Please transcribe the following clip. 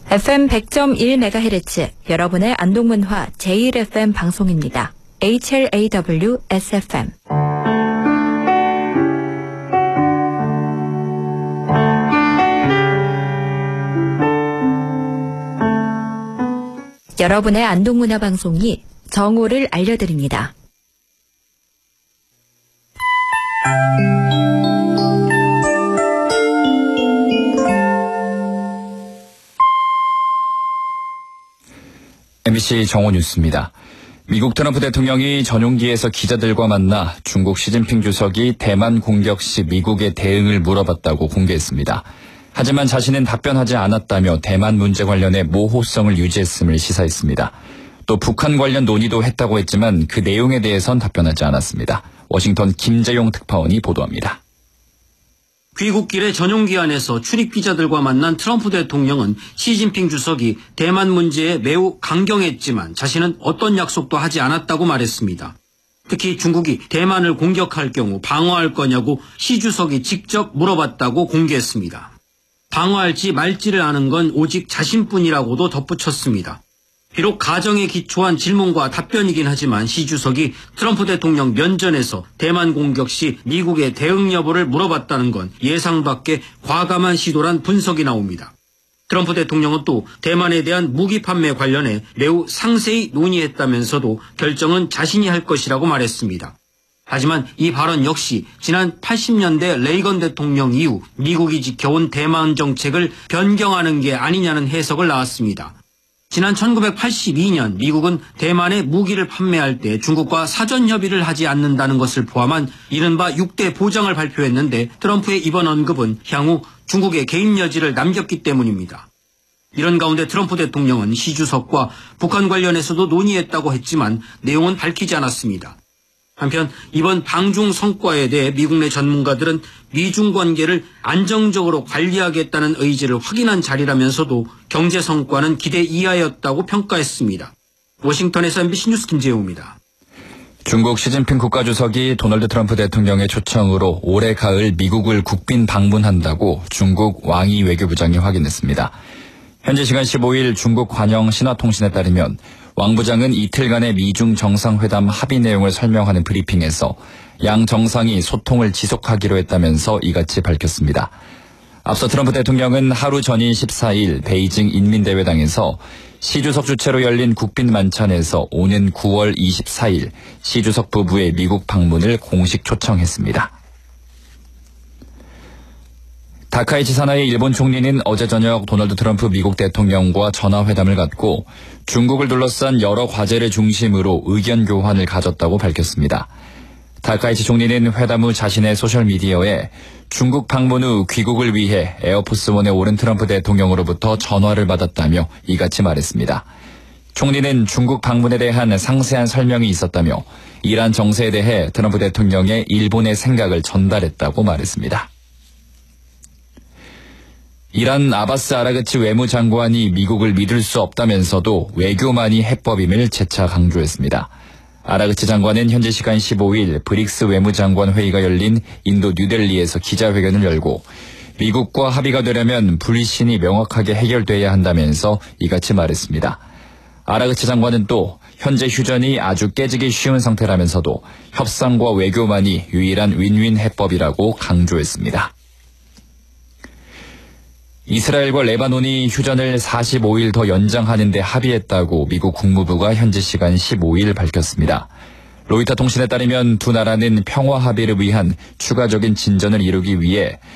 FM 100.1MHz 여러분의 안동문화 제1FM 방송입니다. HLAW SFM. 여러분의 안동문화 방송이 정오를 알려드립니다. MBC 정오 뉴스입니다. 미국 트럼프 대통령이 전용기에서 기자들과 만나 중국 시진핑 주석이 대만 공격 시 미국의 대응을 물어봤다고 공개했습니다. 하지만 자신은 답변하지 않았다며 대만 문제 관련해 모호성을 유지했음을 시사했습니다. 또 북한 관련 논의도 했다고 했지만 그 내용에 대해선 답변하지 않았습니다. 워싱턴 김재용 특파원이 보도합니다. 귀국길의 전용기 안에서 출입 기자들과 만난 트럼프 대통령은 시진핑 주석이 대만 문제에 매우 강경했지만 자신은 어떤 약속도 하지 않았다고 말했습니다. 특히 중국이 대만을 공격할 경우 방어할 거냐고 시 주석이 직접 물어봤다고 공개했습니다. 방어할지 말지를 아는 건 오직 자신뿐이라고도 덧붙였습니다. 비록 가정에 기초한 질문과 답변이긴 하지만 시 주석이 트럼프 대통령 면전에서 대만 공격 시 미국의 대응 여부를 물어봤다는 건 예상 밖의 과감한 시도란 분석이 나옵니다. 트럼프 대통령은 또 대만에 대한 무기 판매 관련해 매우 상세히 논의했다면서도 결정은 자신이 할 것이라고 말했습니다. 하지만 이 발언 역시 지난 80년대 레이건 대통령 이후 미국이 지켜온 대만 정책을 변경하는 게 아니냐는 해석을 낳았습니다. 지난 1982년 미국은 대만에 무기를 판매할 때 중국과 사전 협의를 하지 않는다는 것을 포함한 이른바 6대 보장을 발표했는데 트럼프의 이번 언급은 향후 중국의 개입 여지를 남겼기 때문입니다. 이런 가운데 트럼프 대통령은 시 주석과 북한 관련해서도 논의했다고 했지만 내용은 밝히지 않았습니다. 한편 이번 방중 성과에 대해 미국 내 전문가들은 미중 관계를 안정적으로 관리하겠다는 의지를 확인한 자리라면서도 경제 성과는 기대 이하였다고 평가했습니다. 워싱턴에서 MBC 뉴스 김재우입니다. 중국 시진핑 국가주석이 도널드 트럼프 대통령의 초청으로 올해 가을 미국을 국빈 방문한다고 중국 왕이 외교부장이 확인했습니다. 현지 시간 15일 중국 관영 신화통신에 따르면 왕 부장은 이틀간의 미중 정상회담 합의 내용을 설명하는 브리핑에서 양 정상이 소통을 지속하기로 했다면서 이같이 밝혔습니다. 앞서 트럼프 대통령은 하루 전인 14일 베이징 인민대회당에서 시 주석 주최로 열린 국빈 만찬에서 오는 9월 24일 시 주석 부부의 미국 방문을 공식 초청했습니다. 다카이치 사나이 일본 총리는 어제 저녁 도널드 트럼프 미국 대통령과 전화회담을 갖고 중국을 둘러싼 여러 과제를 중심으로 의견 교환을 가졌다고 밝혔습니다. 다카이치 총리는 회담 후 자신의 소셜미디어에 중국 방문 후 귀국을 위해 에어포스원에 오른 트럼프 대통령으로부터 전화를 받았다며 이같이 말했습니다. 총리는 중국 방문에 대한 상세한 설명이 있었다며 이란 정세에 대해 트럼프 대통령의 일본의 생각을 전달했다고 말했습니다. 이란 아바스 아라그치 외무장관이 미국을 믿을 수 없다면서도 외교만이 해법임을 재차 강조했습니다. 아라그치 장관은 현지 시간 15일 브릭스 외무장관 회의가 열린 인도 뉴델리에서 기자회견을 열고 미국과 합의가 되려면 불신이 명확하게 해결돼야 한다면서 이같이 말했습니다. 아라그치 장관은 또 현재 휴전이 아주 깨지기 쉬운 상태라면서도 협상과 외교만이 유일한 윈윈 해법이라고 강조했습니다. 이스라엘과 레바논이 휴전을 45일 더 연장하는 데 합의했다고 미국 국무부가 현지 시간 15일 밝혔습니다. 로이터 통신에 따르면 두 나라는 평화 합의를 위한 추가적인 진전을 이루기 위해